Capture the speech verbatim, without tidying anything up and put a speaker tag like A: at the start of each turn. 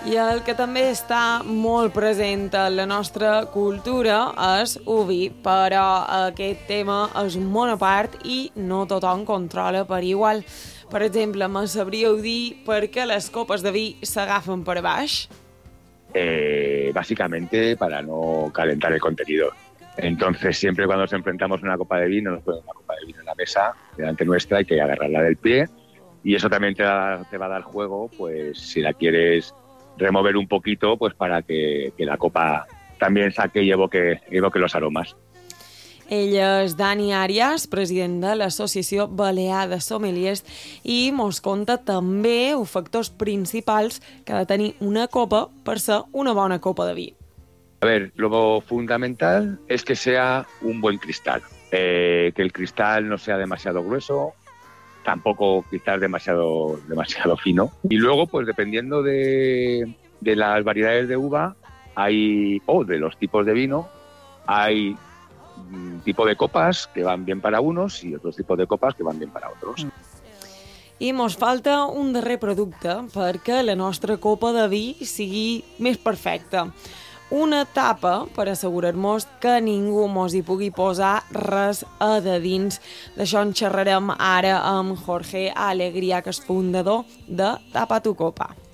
A: I el que també està molt present en la nostra cultura és el vi, però aquest tema és un món a part i no tothom controla per igual. Per exemple, me sabríeu dir per què les copes de vi s'agafen per baix?
B: Eh, básicamente para no calentar el contenido. Entonces, siempre cuando nos enfrentamos a una copa de vino, nos ponemos una copa de vino en la mesa, delante nuestra, hay que agarrarla del pie, y eso también te, da, te va a dar juego, pues si la quieres remover un poquito, pues para que, que la copa también saque y evoque, evoque los aromas.
A: Ell és Dani Àrias, president de l'Associació Balear de Sommeliers, i mos conta també els factors principals que ha de tenir una copa per ser una bona copa de vi.
B: A ver, lo fundamental es que sea un buen cristal, eh, que el cristal no sea demasiado grueso, tampoco cristal demasiado, demasiado fino. Y luego, pues dependiendo de, de las variedades de uva hay o de los tipos de vino, hay un tipo de copas que van bien para unos y otros tipos de copas que van bien para otros.
A: I mos falta un darrer producte perquè la nostra copa de vi sigui més perfecta. Una tapa per assegurar-nos que ningú mos hi pugui posar res a de dins. D'això en xerrarem ara amb Jorge Alegría, que és fundador de Tapa tu Copa.